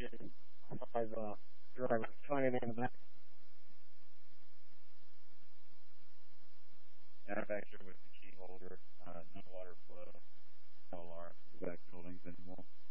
five drivers finding in the back. Manufactured with the key holder, no water flow, no alarm for the back buildings anymore.